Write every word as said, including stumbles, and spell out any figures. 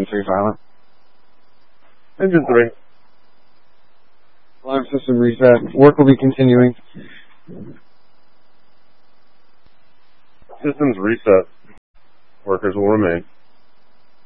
three silent. Engine three. Alarm system reset. Work will be continuing. Systems reset. Workers will remain.